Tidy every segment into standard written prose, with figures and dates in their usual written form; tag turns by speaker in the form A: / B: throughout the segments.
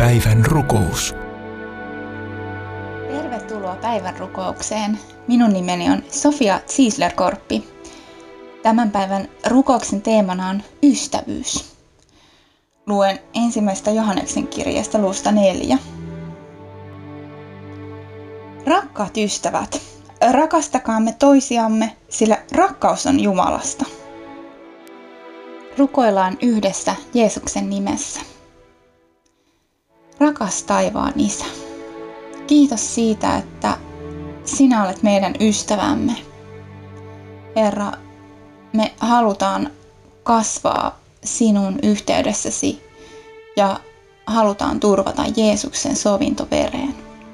A: Päivän rukous.
B: Tervetuloa päivän rukoukseen. Minun nimeni on Sofia Ziesler-Korppi. Tämän päivän rukouksen teemana on ystävyys. Luen 1. Johanneksen kirjasta luvusta 4. Rakkaat ystävät, rakastakaamme toisiamme, sillä rakkaus on Jumalasta. Rukoillaan yhdessä Jeesuksen nimessä. Rakas taivaan Isä, kiitos siitä, että sinä olet meidän ystävämme. Herra, me halutaan kasvaa sinun yhteydessäsi ja halutaan turvata Jeesuksen sovintovereen.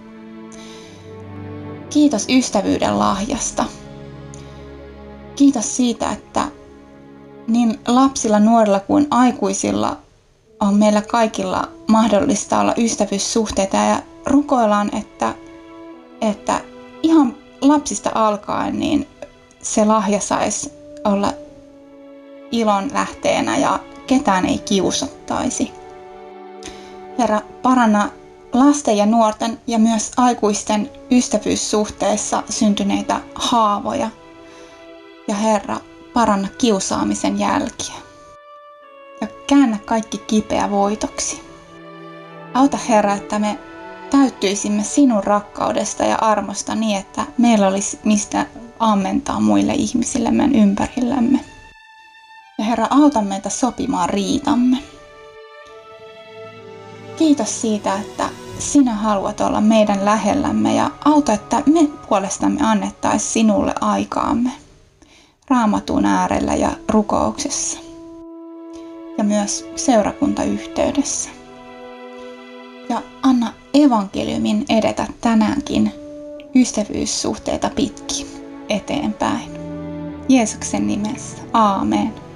B: Kiitos ystävyyden lahjasta. Kiitos siitä, että niin lapsilla, nuorilla kuin aikuisilla on meillä kaikilla mahdollista olla ystävyyssuhteita ja rukoillaan, että ihan lapsista alkaen niin se lahja saisi olla ilon lähteenä ja ketään ei kiusattaisi. Herra, paranna lasten ja nuorten ja myös aikuisten ystävyyssuhteessa syntyneitä haavoja. Ja Herra, paranna kiusaamisen jälkiä. Ja käännä kaikki kipeä voitoksi. Auta Herra, että me täyttyisimme sinun rakkaudesta ja armosta niin, että meillä olisi mistä ammentaa muille ihmisille meidän ympärillämme. Ja Herra, auta meitä sopimaan riitamme. Kiitos siitä, että sinä haluat olla meidän lähellämme ja auta, että me puolestamme annettaisiin sinulle aikaamme Raamatun äärellä ja rukouksessa ja myös seurakuntayhteydessä. Ja anna evankeliumin edetä tänäänkin ystävyyssuhteita pitkin eteenpäin. Jeesuksen nimessä. Aamen.